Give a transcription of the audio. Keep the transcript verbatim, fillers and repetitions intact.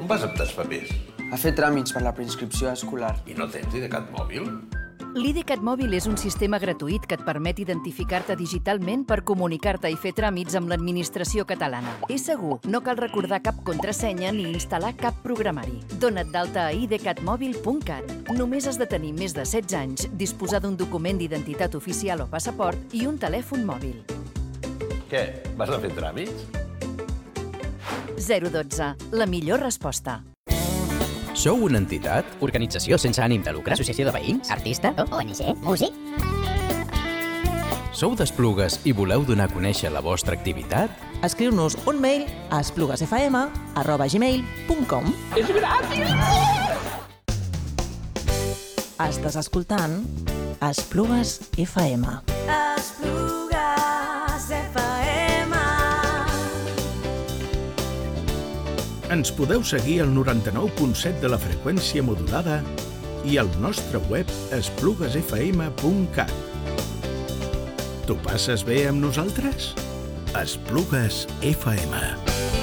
Com vas amb els papers? A fer tràmits per la preinscripció escolar. I no tens IDCAT mòbil? L'IDCAT Mòbil és un sistema gratuït que et permet identificar-te digitalment per comunicar-te i fer tràmits amb l'administració catalana. És segur, no cal recordar cap contrasenya ni instal·lar cap programari. Dona't d'alta a i de cat mòbil punt cat. Només has de tenir més de setze anys, disposar d'un document d'identitat oficial o passaport i un telèfon mòbil. Què? Vas a fer tràmits? zero dotze. La millor resposta. Sou una entitat? Organització sense ànim de lucre? Associació de veïns? Artista? O N G? Músic? Sou d'Esplugues i voleu donar a conèixer la vostra activitat? Escriu-nos un mail a espluguesfm arroba gmail punt com. És gràcies! Estàs escoltant Esplugues F M. Esplugues F M. Ens podeu seguir al noranta-nou punt set de la freqüència modulada i al nostre web esplugues f m punt cat. T'ho passes bé amb nosaltres? Esplugues F M.